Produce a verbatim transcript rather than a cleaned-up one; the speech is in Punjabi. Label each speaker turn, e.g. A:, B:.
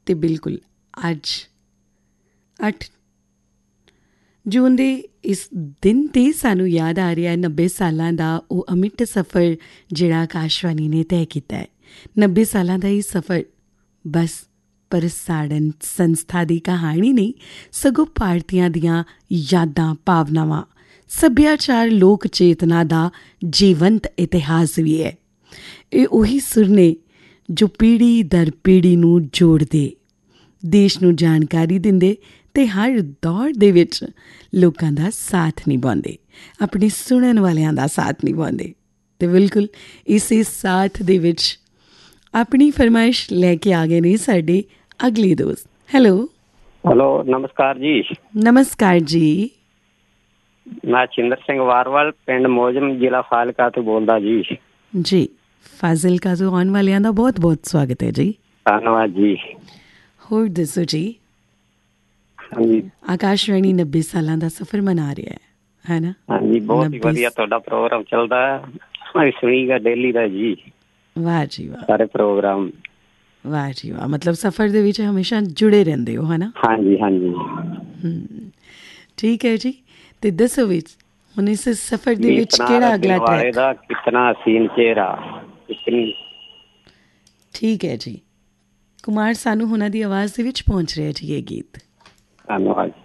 A: ਅਤੇ ਬਿਲਕੁਲ ਅੱਜ ਅੱਠ ਜੂਨ ਦੇ ਇਸ ਦਿਨ 'ਤੇ ਸਾਨੂੰ ਯਾਦ ਆ ਰਿਹਾ ਨੱਬੇ ਸਾਲਾਂ ਦਾ ਉਹ ਅਮਿੱਟ ਸਫ਼ਰ ਜਿਹੜਾ ਆਕਾਸ਼ਵਾਣੀ ਨੇ ਤੈਅ ਕੀਤਾ ਹੈ। ਨੱਬੇ ਸਾਲਾਂ ਦਾ ਇਹ ਸਫ਼ਰ ਬਸ ਪ੍ਰਸਾਰਣ ਸੰਸਥਾ ਦੀ ਕਹਾਣੀ ਨਹੀਂ, ਸਗੋਂ ਭਾਰਤੀਆਂ ਦੀਆਂ ਯਾਦਾਂ, ਭਾਵਨਾਵਾਂ, ਸੱਭਿਆਚਾਰ, ਲੋਕ ਚੇਤਨਾ ਦਾ ਜੀਵੰਤ ਇਤਿਹਾਸ ਵੀ ਹੈ। ਇਹ ਉਹੀ ਸੁਰ ਨੇ ਜੋ ਪੀੜ੍ਹੀ ਦਰ ਪੀੜ੍ਹੀ ਨੂੰ ਜੋੜਦੇ, ਦੇਸ਼ ਨੂੰ ਜਾਣਕਾਰੀ ਦਿੰਦੇ ਅਤੇ ਹਰ ਦੌਰ ਦੇ ਵਿੱਚ ਲੋਕਾਂ ਦਾ ਸਾਥ ਨਿਭਾਉਂਦੇ, ਆਪਣੇ ਸੁਣਨ ਵਾਲਿਆਂ ਦਾ ਸਾਥ ਨਿਭਾਉਂਦੇ। ਅਤੇ ਬਿਲਕੁਲ ਇਸੇ ਸਾਥ ਦੇ ਵਿੱਚ ਆਪਣੀ ਫਰਮਾਇਸ਼ ਲੈ ਕੇ ਆ ਗਏ ਨੇ ਸਾਡੇ ਅਗਲੇ ਦੋਸਤ। ਹੈਲੋ
B: ਹੈਲੋ, ਨਮਸਕਾਰ ਜੀ।
A: ਨਮਸਕਾਰ ਜੀ।
B: ਮੈਂ ਚਿੰਦਰ ਸਿੰਘ ਵਾਰਵਾਲ, ਪਿੰਡ ਮੋਜਮ, ਜ਼ਿਲ੍ਹਾ ਫਾਜ਼ਿਲਕਾ ਤੋਂ ਬੋਲਦਾ ਜੀ।
A: ਜੀ, ਫਾਜ਼ਿਲਕਾ ਤੋਂ ਆਉਣ ਵਾਲਿਆਂ ਦਾ ਬਹੁਤ ਬਹੁਤ ਸਵਾਗਤ ਹੈ ਜੀ।
B: ਧੰਨਵਾਦ ਜੀ।
A: ਹੋਰ ਦੱਸੋ ਜੀ।
B: ਹਾਂਜੀ,
A: ਆਕਾਸ਼ਵਾਣੀ ਨੱਬੇ ਸਾਲਾਂ ਦਾ ਸਫ਼ਰ ਮਨਾ ਰਿਹਾ ਹੈ ਨਾ।
B: ਹਾਂਜੀ, ਬਹੁਤ ਹੀ ਵਧੀਆ ਤੁਹਾਡਾ ਪ੍ਰੋਗਰਾਮ ਚੱਲਦਾ ਹੈ, ਸੁਣੀਗਾ ਡੇਲੀ ਦਾ ਜੀ।
A: ਵਾਹ ਜੀ ਵਾਹ।
B: ਸਾਰੇ ਪ੍ਰੋਗਰਾਮ
A: ਵਾਹ ਜੀ ਵਾਹ, ਮਤਲਬ ਸਫ਼ਰ ਦੇ ਵਿੱਚ ਹਮੇਸ਼ਾ ਜੁੜੇ ਰਹਿੰਦੇ ਹੋ, ਹੈ ਨਾ।
B: ਹਾਂਜੀ ਹਾਂਜੀ।
A: ਠੀਕ ਹੈ ਜੀ। ਅਤੇ ਦੱਸੋ ਵਿੱਚ ਹੁਣ ਇਸ ਸਫ਼ਰ ਦੇ ਵਿੱਚ ਕਿਹੜਾ ਅਗਲਾ ਟਰੈਕ
B: ਦਾ ਕਿਤਨਾ ਹਸੀਨ ਚਿਹਰਾ।
A: ਠੀਕ ਹੈ ਜੀ। ਕੁਮਾਰ ਸਾਨੂ ਉਹਨਾਂ ਦੀ ਆਵਾਜ਼ ਦੇ ਵਿੱਚ ਪਹੁੰਚ ਰਿਹਾ ਜੀ ਇਹ ਗੀਤ।
B: ਧੰਨਵਾਦ।